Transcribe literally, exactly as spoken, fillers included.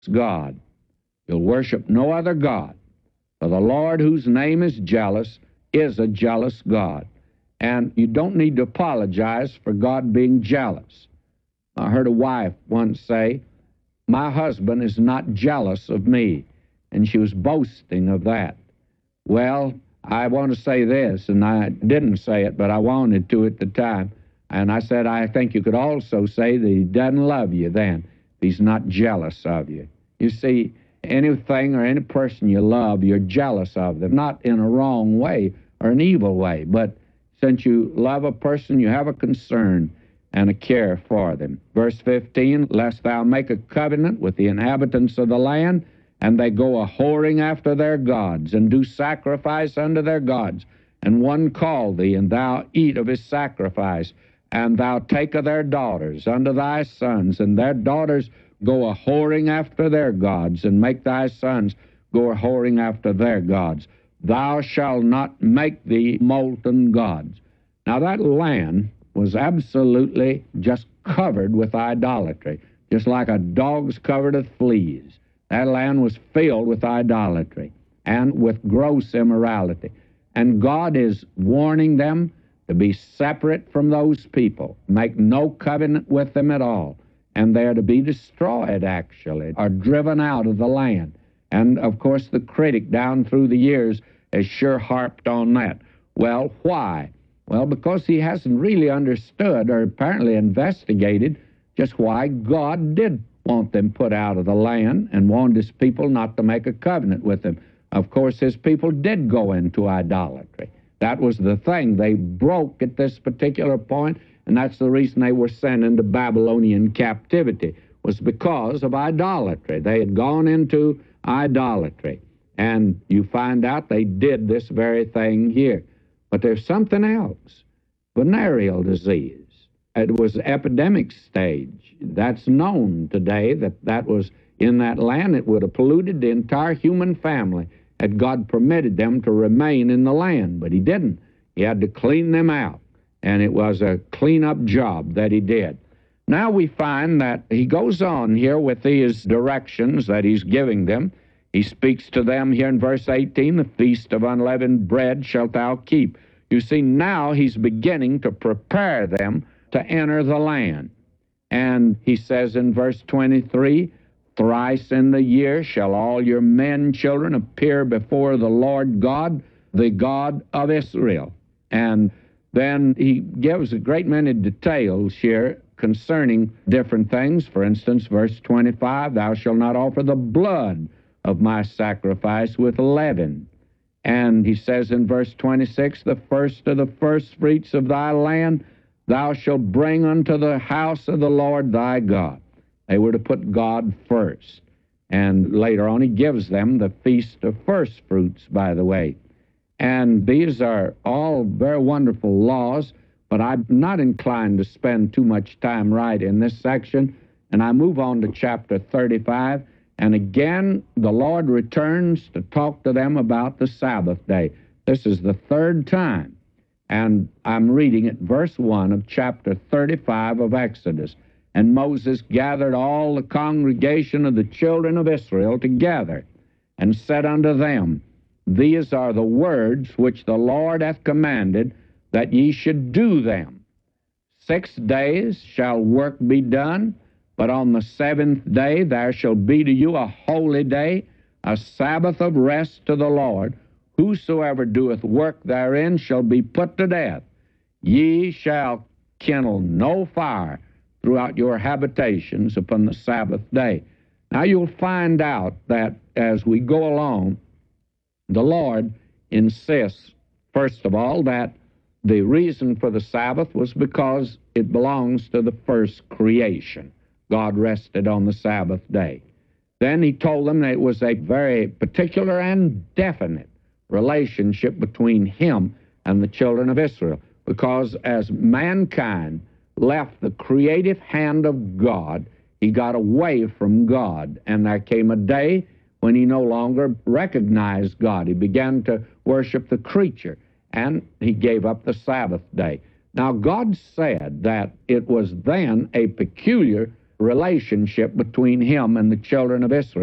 God. You'll worship no other God. For the Lord, whose name is jealous, is a jealous God. And you don't need to apologize for God being jealous. I heard a wife once say, "My husband is not jealous of me," and she was boasting of that. Well, I want to say this, and I didn't say it, but I wanted to at the time. And I said, I think you could also say that he doesn't love you then. He's not jealous of you. You see, anything or any person you love, you're jealous of them, not in a wrong way or an evil way, but since you love a person, you have a concern and a care for them. Verse fifteen, lest thou make a covenant with the inhabitants of the land, and they go a-whoring after their gods, and do sacrifice unto their gods. And one call thee, and thou eat of his sacrifice, and thou take of their daughters unto thy sons, and their daughters go a-whoring after their gods, and make thy sons go a-whoring after their gods. Thou shalt not make thee molten gods. Now that land was absolutely just covered with idolatry, just like a dog's covered with fleas. That land was filled with idolatry and with gross immorality. And God is warning them to be separate from those people, make no covenant with them at all. And they're to be destroyed, actually, or driven out of the land. And, of course, the critic down through the years has sure harped on that. Well, why? Well, because he hasn't really understood or apparently investigated just why God did want them put out of the land and wanted his people not to make a covenant with him. Of course, his people did go into idolatry. That was the thing. They broke at this particular point, and that's the reason they were sent into Babylonian captivity, was because of idolatry. They had gone into idolatry. And you find out they did this very thing here. But there's something else. Venereal disease. It was epidemic stage. That's known today that that was in that land. It would have polluted the entire human family had God permitted them to remain in the land. But he didn't. He had to clean them out. And it was a cleanup job that he did. Now we find that he goes on here with these directions that he's giving them. He speaks to them here in verse eighteen, the feast of unleavened bread shalt thou keep. You see, now he's beginning to prepare them to enter the land. And he says in verse twenty-three, thrice in the year shall all your men children appear before the Lord God, the God of Israel. And then he gives a great many details here concerning different things. For instance, verse twenty-five, thou shalt not offer the blood of my sacrifice with leaven. And he says in verse twenty-six, the first of the first fruits of thy land thou shalt bring unto the house of the Lord thy God. They were to put God first. And later on he gives them the feast of first fruits, by the way. And these are all very wonderful laws, but I'm not inclined to spend too much time right in this section. And I move on to chapter thirty-five. And again, the Lord returns to talk to them about the Sabbath day. This is the third time. And I'm reading at verse one of chapter thirty-five of Exodus. And Moses gathered all the congregation of the children of Israel together, and said unto them, these are the words which the Lord hath commanded, that ye should do them. Six days shall work be done, but on the seventh day there shall be to you a holy day, a Sabbath of rest to the Lord. Whosoever doeth work therein shall be put to death. Ye shall kindle no fire throughout your habitations upon the Sabbath day. Now you'll find out that as we go along, the Lord insists, first of all, that the reason for the Sabbath was because it belongs to the first creation. God rested on the Sabbath day. Then he told them that it was a very particular and definite relationship between him and the children of Israel, because as mankind left the creative hand of God, he got away from God, and there came a day when he no longer recognized God. He began to worship the creature, and he gave up the Sabbath day. Now, God said that it was then a peculiar relationship between him and the children of Israel.